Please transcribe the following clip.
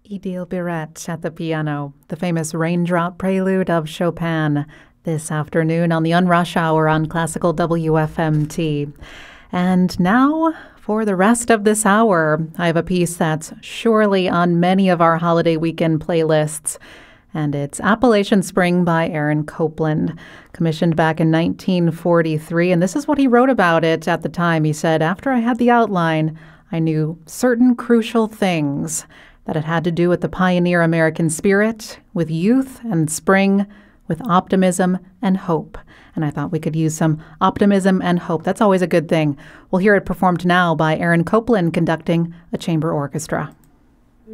Idil Biret at the piano, the famous Raindrop Prelude of Chopin, this afternoon on the Unrush Hour on Classical WFMT. And now, for the rest of this hour, I have a piece that's surely on many of our holiday weekend playlists, and it's Appalachian Spring by Aaron Copland, commissioned back in 1943, and this is what he wrote about it at the time. He said, "After I had the outline, I knew certain crucial things, that it had to do with the pioneer American spirit, with youth and spring, with optimism and hope." And I thought we could use some optimism and hope. That's always a good thing. We'll hear it performed now by Aaron Copland conducting a chamber orchestra.